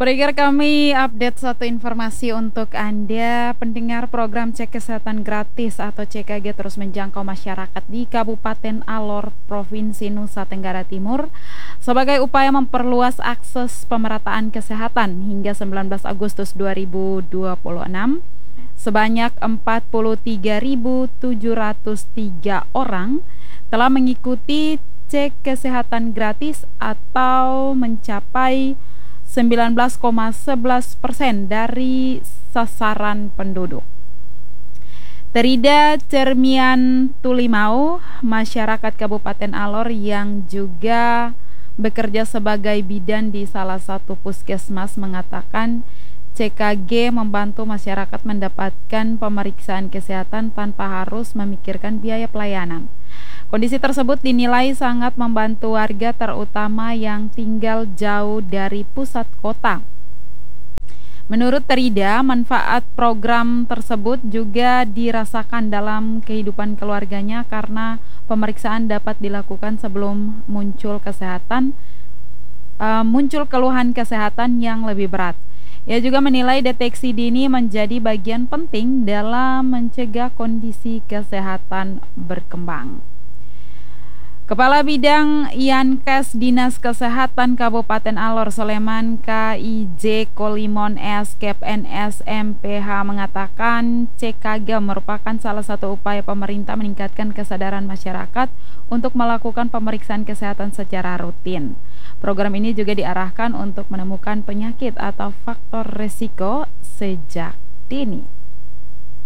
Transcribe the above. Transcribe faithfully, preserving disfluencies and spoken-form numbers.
Pendengar kami update satu informasi untuk Anda. Pendengar program cek kesehatan gratis atau C K G terus menjangkau masyarakat di Kabupaten Alor, Provinsi Nusa Tenggara Timur sebagai upaya memperluas akses pemerataan kesehatan. Hingga sembilan belas Agustus dua ribu dua puluh enam, sebanyak empat puluh tiga ribu tujuh ratus tiga orang telah mengikuti cek kesehatan gratis atau mencapai sembilan belas koma sebelas persen dari sasaran penduduk. Terida Cermian Tulimau, masyarakat Kabupaten Alor yang juga bekerja sebagai bidan di salah satu puskesmas, mengatakan C K G membantu masyarakat mendapatkan pemeriksaan kesehatan tanpa harus memikirkan biaya pelayanan. Kondisi tersebut dinilai sangat membantu warga, terutama yang tinggal jauh dari pusat kota. Menurut Terida, manfaat program tersebut juga dirasakan dalam kehidupan keluarganya karena pemeriksaan dapat dilakukan sebelum muncul kesehatan, uh, muncul keluhan kesehatan yang lebih berat. Ia juga menilai deteksi dini menjadi bagian penting dalam mencegah kondisi kesehatan berkembang. Kepala Bidang Yankes Dinas Kesehatan Kabupaten Alor Sleman K I J Kolimon S Kep N S M P H mengatakan C K G merupakan salah satu upaya pemerintah meningkatkan kesadaran masyarakat untuk melakukan pemeriksaan kesehatan secara rutin. Program ini juga diarahkan untuk menemukan penyakit atau faktor risiko sejak dini.